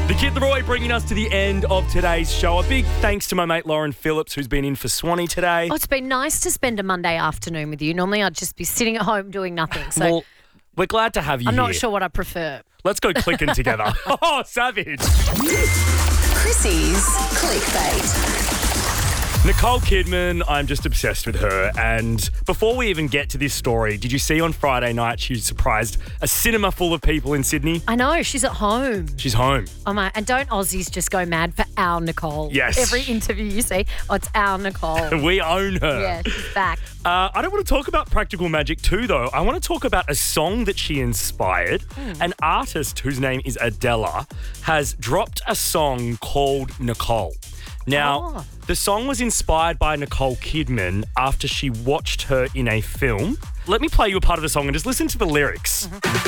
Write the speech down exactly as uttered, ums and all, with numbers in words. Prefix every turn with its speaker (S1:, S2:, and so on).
S1: The Kid Leroy bringing us to the end of today's show. A big thanks to my mate Lauren Phillips, who's been in for Swanee today.
S2: Oh, it's been nice to spend a Monday afternoon with you. Normally I'd just be sitting at home doing nothing. So
S1: Well, we're glad to have you
S2: I'm
S1: here.
S2: not sure what I prefer.
S1: Let's go clicking together. Oh, savage.
S3: Chrissy's Clickbait.
S1: Nicole Kidman, I'm just obsessed with her. And before we even get to this story, did you see on Friday night she surprised a cinema full of people in Sydney?
S2: I know, she's at home.
S1: She's home.
S2: Oh my, and don't Aussies just go mad for our Nicole?
S1: Yes.
S2: Every interview you see, oh, it's our Nicole.
S1: We own her.
S2: Yeah, she's back.
S1: Uh, I don't want to talk about Practical Magic too, though. I want to talk about a song that she inspired. Mm. An artist whose name is Adela has dropped a song called Nicole. Now,
S2: Oh.
S1: the song was inspired by Nicole Kidman after she watched her in a film. Let me play you a part of the song and just listen to the lyrics.
S2: Mm-hmm.